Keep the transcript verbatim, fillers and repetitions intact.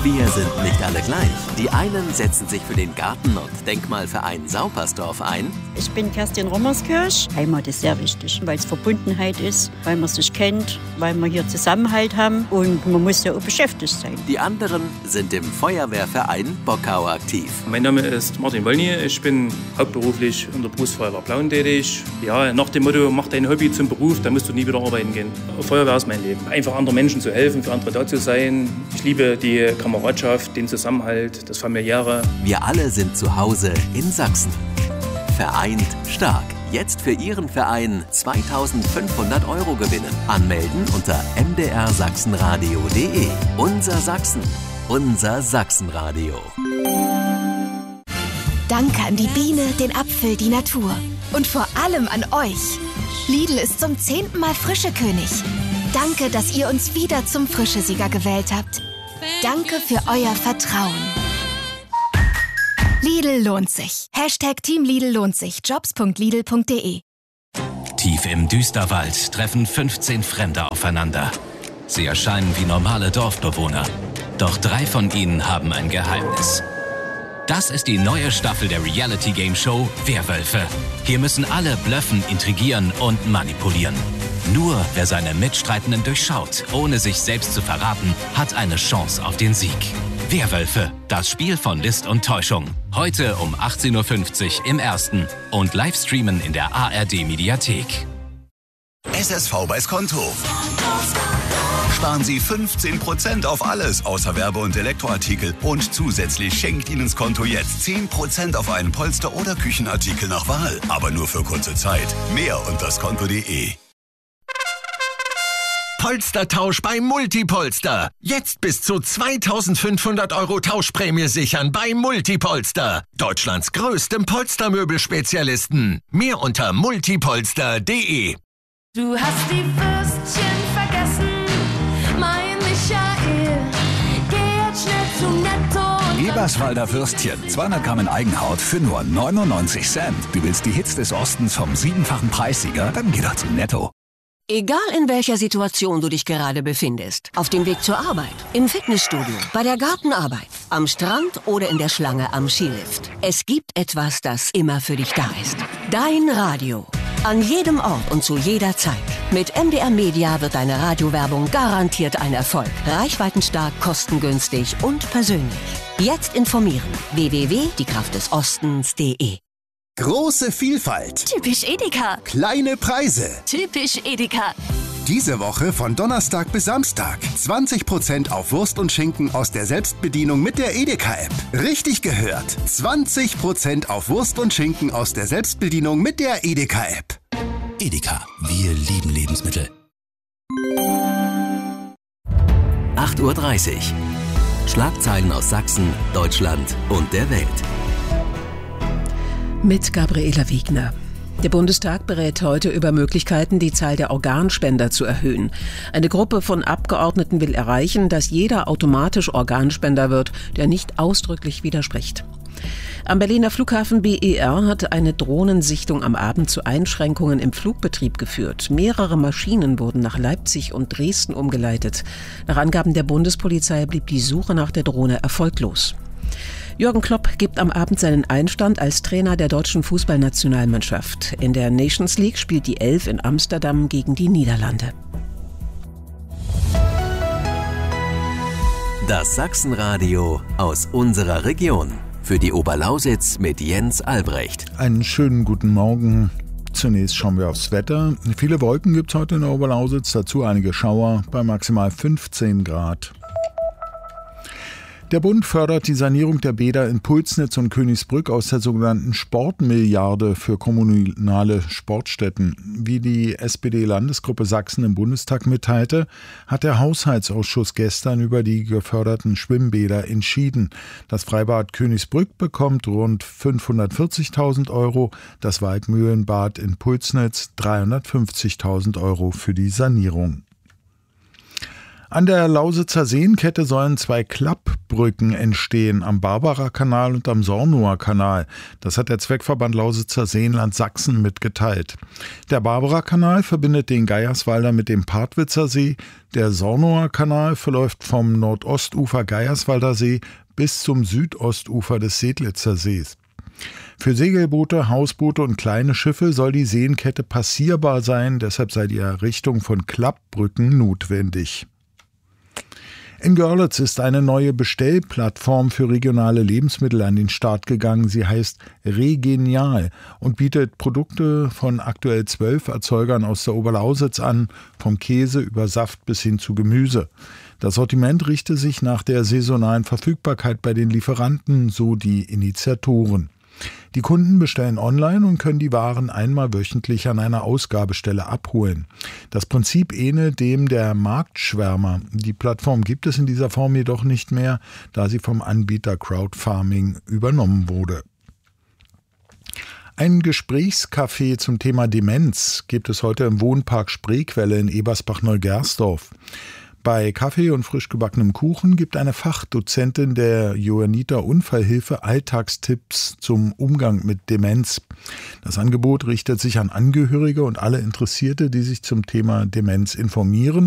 Wir sind nicht alle gleich. Die einen setzen sich für den Garten- und Denkmalverein Saupersdorf ein. Ich bin Kerstin Rommerskirch. Heimat ist sehr wichtig, weil es Verbundenheit ist, weil man sich kennt, weil wir hier Zusammenhalt haben und man muss ja auch beschäftigt sein. Die anderen sind im Feuerwehrverein Bockau aktiv. Mein Name ist Martin Wollny. Ich bin hauptberuflich in der Berufsfeuerwehr Plauen tätig. Ja, nach dem Motto, mach dein Hobby zum Beruf, dann musst du nie wieder arbeiten gehen. Feuerwehr ist mein Leben. Einfach anderen Menschen zu helfen, für andere da zu sein. Ich liebe die Kameradschaft, den Zusammenhalt, das Familiäre. Wir alle sind zu Hause in Sachsen. Vereint stark. Jetzt für Ihren Verein zweitausendfünfhundert Euro gewinnen. Anmelden unter m d r sachsenradio punkt d e. Unser Sachsen. Unser Sachsenradio. Danke an die Biene, den Apfel, die Natur. Und vor allem an euch. Lidl ist zum zehnten Mal Frischekönig. Danke, dass ihr uns wieder zum Frischesieger gewählt habt. Danke für euer Vertrauen. Lidl lohnt sich. Hashtag Team Lidl lohnt sich. jobs punkt lidl punkt d e. Tief im Düsterwald treffen fünfzehn Fremde aufeinander. Sie erscheinen wie normale Dorfbewohner. Doch drei von ihnen haben ein Geheimnis. Das ist die neue Staffel der Reality-Game-Show Werwölfe. Hier müssen alle blöffen, intrigieren und manipulieren. Nur wer seine Mitstreitenden durchschaut, ohne sich selbst zu verraten, hat eine Chance auf den Sieg. Werwölfe, das Spiel von List und Täuschung. Heute um achtzehn Uhr fünfzig im Ersten und Livestreamen in der A R D-Mediathek. S S V bei Skonto. Sparen Sie fünfzehn Prozent auf alles außer Werbe- und Elektroartikel. Und zusätzlich schenkt Ihnen Skonto jetzt zehn Prozent auf einen Polster- oder Küchenartikel nach Wahl. Aber nur für kurze Zeit. Mehr unter skonto punkt d e. Polstertausch bei Multipolster. Jetzt bis zu zweitausendfünfhundert Euro Tauschprämie sichern bei Multipolster. Deutschlands größtem Polstermöbelspezialisten. Mehr unter multipolster punkt d e. Du hast die Würstchen vergessen, mein Michael. Geh jetzt schnell zu Netto. Eberswalder Würstchen, zweihundert Gramm in Eigenhaut für nur neunundneunzig Cent. Du willst die Hits des Ostens vom siebenfachen Preissieger? Dann geh doch zu Netto. Egal in welcher Situation du dich gerade befindest, auf dem Weg zur Arbeit, im Fitnessstudio, bei der Gartenarbeit, am Strand oder in der Schlange am Skilift. Es gibt etwas, das immer für dich da ist. Dein Radio. An jedem Ort und zu jeder Zeit. Mit M D R Media wird deine Radiowerbung garantiert ein Erfolg. Reichweitenstark, kostengünstig und persönlich. Jetzt informieren. w w w punkt die kraft des ostens punkt d e. Große Vielfalt. Typisch Edeka. Kleine Preise. Typisch Edeka. Diese Woche von Donnerstag bis Samstag. zwanzig Prozent auf Wurst und Schinken aus der Selbstbedienung mit der Edeka-App. Richtig gehört. zwanzig Prozent auf Wurst und Schinken aus der Selbstbedienung mit der Edeka-App. Edeka. Wir lieben Lebensmittel. acht Uhr dreißig. Schlagzeilen aus Sachsen, Deutschland und der Welt. Mit Gabriela Wiegner. Der Bundestag berät heute über Möglichkeiten, die Zahl der Organspender zu erhöhen. Eine Gruppe von Abgeordneten will erreichen, dass jeder automatisch Organspender wird, der nicht ausdrücklich widerspricht. Am Berliner Flughafen B E R hat eine Drohnensichtung am Abend zu Einschränkungen im Flugbetrieb geführt. Mehrere Maschinen wurden nach Leipzig und Dresden umgeleitet. Nach Angaben der Bundespolizei blieb die Suche nach der Drohne erfolglos. Jürgen Klopp gibt am Abend seinen Einstand als Trainer der deutschen Fußballnationalmannschaft. In der Nations League spielt die Elf in Amsterdam gegen die Niederlande. Das Sachsenradio aus unserer Region. Für die Oberlausitz mit Jens Albrecht. Einen schönen guten Morgen. Zunächst schauen wir aufs Wetter. Viele Wolken gibt es heute in der Oberlausitz, dazu einige Schauer bei maximal fünfzehn Grad. Der Bund fördert die Sanierung der Bäder in Pulsnitz und Königsbrück aus der sogenannten Sportmilliarde für kommunale Sportstätten. Wie die S P D-Landesgruppe Sachsen im Bundestag mitteilte, hat der Haushaltsausschuss gestern über die geförderten Schwimmbäder entschieden. Das Freibad Königsbrück bekommt rund fünfhundertvierzigtausend Euro, das Waldmühlenbad in Pulsnitz dreihundertfünfzigtausend Euro für die Sanierung. An der Lausitzer Seenkette sollen zwei Klappbrücken entstehen, am Barbara-Kanal und am Sornuer Kanal. Das hat der Zweckverband Lausitzer Seenland Sachsen mitgeteilt. Der Barbara-Kanal verbindet den Geierswalder mit dem Partwitzer See. Der Sornuer Kanal verläuft vom Nordostufer Geierswalder See bis zum Südostufer des Sedlitzer Sees. Für Segelboote, Hausboote und kleine Schiffe soll die Seenkette passierbar sein, deshalb sei die Errichtung von Klappbrücken notwendig. In Görlitz ist eine neue Bestellplattform für regionale Lebensmittel an den Start gegangen. Sie heißt Regenial und bietet Produkte von aktuell zwölf Erzeugern aus der Oberlausitz an, vom Käse über Saft bis hin zu Gemüse. Das Sortiment richte sich nach der saisonalen Verfügbarkeit bei den Lieferanten, so die Initiatoren. Die Kunden bestellen online und können die Waren einmal wöchentlich an einer Ausgabestelle abholen. Das Prinzip ähnelt dem der Marktschwärmer. Die Plattform gibt es in dieser Form jedoch nicht mehr, da sie vom Anbieter Crowdfarming übernommen wurde. Ein Gesprächscafé zum Thema Demenz gibt es heute im Wohnpark Spreequelle in Ebersbach-Neugersdorf. Bei Kaffee und frisch gebackenem Kuchen gibt eine Fachdozentin der Johanniter Unfallhilfe Alltagstipps zum Umgang mit Demenz. Das Angebot richtet sich an Angehörige und alle Interessierte, die sich zum Thema Demenz informieren